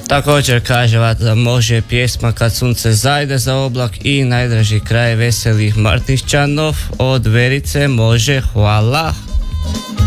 Također kaže da može pjesma Kad sunce zajde za oblak i Najdraži kraj veselih Martišćanov od Verice može, hvala.